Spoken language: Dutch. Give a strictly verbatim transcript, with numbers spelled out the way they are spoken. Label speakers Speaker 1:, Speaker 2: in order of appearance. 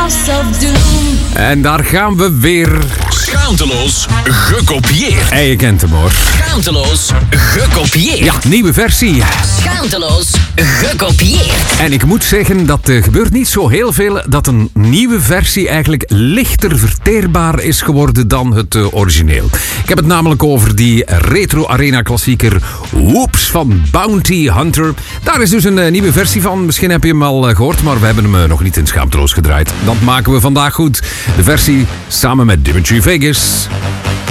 Speaker 1: House of Doom.
Speaker 2: En daar gaan we weer.
Speaker 3: Schaamteloos gekopieerd.
Speaker 2: Hey, je kent hem hoor.
Speaker 3: Schaamteloos gekopieerd.
Speaker 2: Ja, nieuwe versie.
Speaker 3: Schaamteloos gekopieerd.
Speaker 2: En ik moet zeggen, dat uh, gebeurt niet zo heel veel dat een nieuwe versie eigenlijk lichter verteerbaar is geworden dan het uh, origineel. Ik heb het namelijk over die retro arena klassieker Whoops van Bounty Hunter. Daar is dus een uh, nieuwe versie van. Misschien heb je hem al uh, gehoord, maar we hebben hem uh, nog niet in Schaamteloos gedraaid. Dat maken we vandaag goed. De versie samen met Dimitri Vegas.